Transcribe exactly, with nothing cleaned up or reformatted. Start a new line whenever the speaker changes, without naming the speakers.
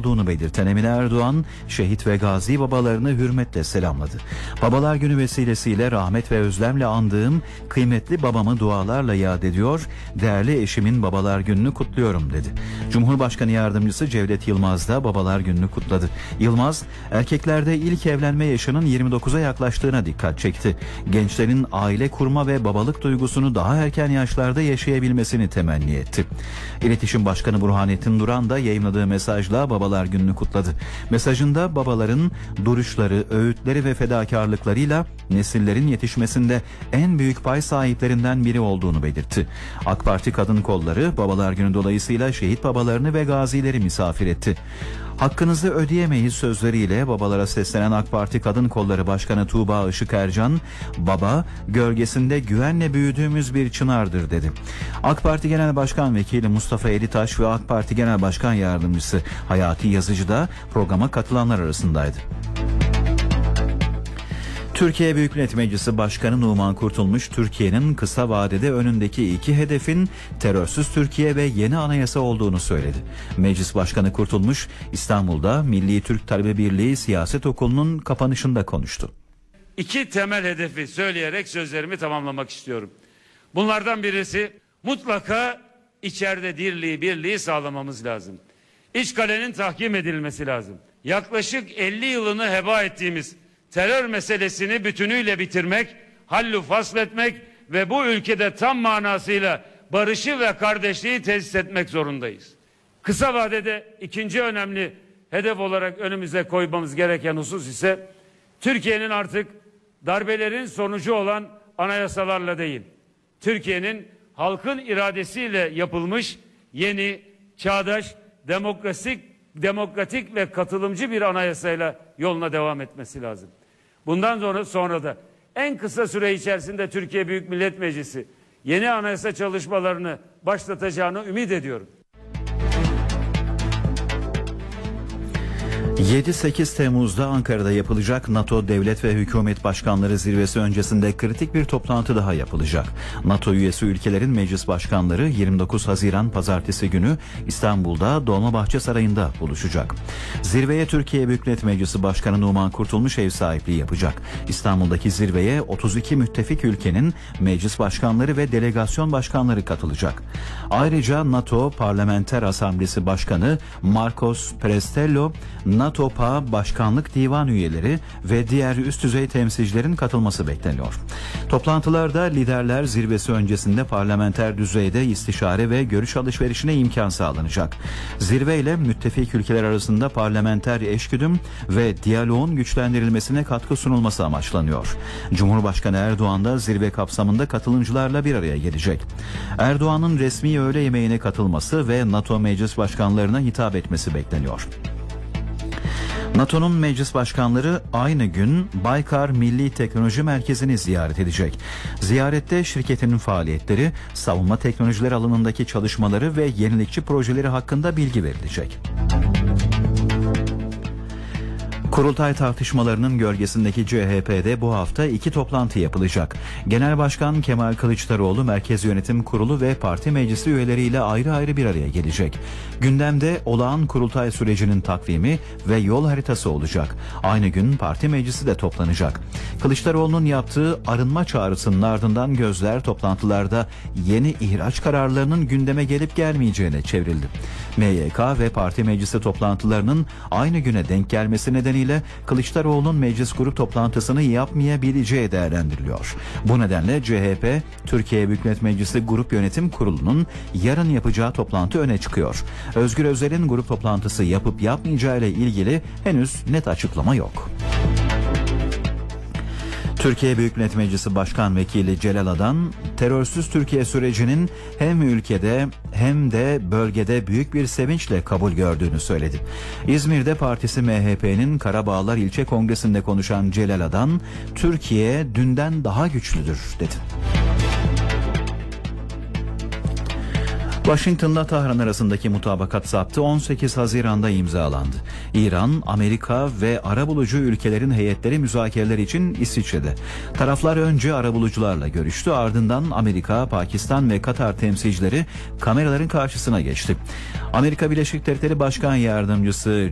olduğunu belirten Emine Erdoğan, şehit ve gazi babalarını hürmetle selamladı. Babalar Günü vesilesiyle rahmet ve özlemle andığım kıymetli babamı dualarla yad ediyor, değerli eşimin Babalar Günü'nü kutluyorum dedi. Cumhurbaşkanı Yardımcısı Cevdet Yılmaz da Babalar Günü'nü kutladı. Yılmaz, erkeklerde ilk evlenme yaşının yirmi dokuza yaklaştığına dikkat çekti. Gençlerin aile kurma ve babalık duygusunu daha erken yaşlarda yaşayabilmesini temenni etti. İletişim Başkanı Burhanettin Duran da yayımladığı mesajla Babalar Günü'nü kutladı. Mesajında babaların duruşları, öğütleri ve fedakarlıklarıyla nesillerin yetişmesinde en büyük pay sahiplerinden biri olduğunu belirtti. AK Parti Kadın Kolları Babalar Günü dolayısıyla şehit babalarını ve gazileri misafir etti. Hakkınızı ödeyemeyiz sözleriyle babalara seslenen AK Parti Kadın Kolları Başkanı Tuğba Işık Ercan, baba gölgesinde güvenle büyüdüğümüz bir çınardır dedi. AK Parti Genel Başkan Vekili Mustafa Elitaş ve AK Parti Genel Başkan Yardımcısı Hayati Yazıcı da programa katılanlar arasındaydı. Türkiye Büyük Millet Meclisi Başkanı Numan Kurtulmuş, Türkiye'nin kısa vadede önündeki iki hedefin terörsüz Türkiye ve yeni anayasa olduğunu söyledi. Meclis Başkanı Kurtulmuş, İstanbul'da Milli Türk Talebe Birliği Siyaset Okulu'nun kapanışında konuştu.
İki temel hedefi söyleyerek sözlerimi tamamlamak istiyorum. Bunlardan birisi mutlaka içeride dirliği, birliği sağlamamız lazım. İç kalenin tahkim edilmesi lazım. Yaklaşık elli yılını heba ettiğimiz terör meselesini bütünüyle bitirmek, hallu fasletmek ve bu ülkede tam manasıyla barışı ve kardeşliği tesis etmek zorundayız. Kısa vadede ikinci önemli hedef olarak önümüze koymamız gereken husus ise Türkiye'nin artık darbelerin sonucu olan anayasalarla değil, Türkiye'nin halkın iradesiyle yapılmış yeni, çağdaş, demokratik, demokratik ve katılımcı bir anayasayla yoluna devam etmesi lazım. Bundan sonra, sonra da en kısa süre içerisinde Türkiye Büyük Millet Meclisi yeni anayasa çalışmalarını başlatacağını ümit ediyorum.
yedi sekiz Temmuz'da Ankara'da yapılacak NATO Devlet ve Hükümet Başkanları Zirvesi öncesinde kritik bir toplantı daha yapılacak. NATO üyesi ülkelerin meclis başkanları yirmi dokuz Haziran Pazartesi günü İstanbul'da Dolmabahçe Sarayı'nda buluşacak. Zirveye Türkiye Büyük Millet Meclisi Başkanı Numan Kurtulmuş ev sahipliği yapacak. İstanbul'daki zirveye otuz iki müttefik ülkenin meclis başkanları ve delegasyon başkanları katılacak. Ayrıca NATO Parlamenter Asamblesi Başkanı Marcos Perestello, NATO P A Başkanlık Divan üyeleri ve diğer üst düzey temsilcilerin katılması bekleniyor. Toplantılarda liderler zirvesi öncesinde parlamenter düzeyde istişare ve görüş alışverişine imkan sağlanacak. Zirveyle müttefik ülkeler arasında parlamenter eşgüdüm ve diyaloğun güçlendirilmesine katkı sunulması amaçlanıyor. Cumhurbaşkanı Erdoğan da zirve kapsamında katılımcılarla bir araya gelecek. Erdoğan'ın resmi öğle yemeğine katılması ve NATO meclis başkanlarına hitap etmesi bekleniyor. NATO'nun meclis başkanları aynı gün Baykar Milli Teknoloji Merkezi'ni ziyaret edecek. Ziyarette şirketinin faaliyetleri, savunma teknolojileri alanındaki çalışmaları ve yenilikçi projeleri hakkında bilgi verilecek. Kurultay tartışmalarının gölgesindeki C H P'de bu hafta iki toplantı yapılacak. Genel Başkan Kemal Kılıçdaroğlu Merkez Yönetim Kurulu ve parti meclisi üyeleriyle ayrı ayrı bir araya gelecek. Gündemde olağan kurultay sürecinin takvimi ve yol haritası olacak. Aynı gün parti meclisi de toplanacak. Kılıçdaroğlu'nun yaptığı arınma çağrısının ardından gözler toplantılarda yeni ihraç kararlarının gündeme gelip gelmeyeceğine çevrildi. M Y K ve parti meclisi toplantılarının aynı güne denk gelmesi nedeniyle Kılıçdaroğlu'nun meclis grup toplantısını yapmayabileceği değerlendiriliyor. Bu nedenle C H P, Türkiye Büyük Millet Meclisi Grup Yönetim Kurulu'nun yarın yapacağı toplantı öne çıkıyor. Özgür Özel'in grup toplantısı yapıp yapmayacağı ile ilgili henüz net açıklama yok. Türkiye Büyük Millet Meclisi Başkan Vekili Celal Adan, terörsüz Türkiye sürecinin hem ülkede hem de bölgede büyük bir sevinçle kabul gördüğünü söyledi. İzmir'de partisi M H P'nin Karabağlar İlçe Kongresi'nde konuşan Celal Adan, Türkiye dünden daha güçlüdür dedi. Washington'la Tahran arasındaki mutabakat zaptı on sekiz Haziran'da imzalandı. İran, Amerika ve arabulucu ülkelerin heyetleri müzakereler için İsviçre'de. Taraflar önce arabulucularla görüştü, ardından Amerika, Pakistan ve Katar temsilcileri kameraların karşısına geçti. Amerika Birleşik Devletleri Başkan Yardımcısı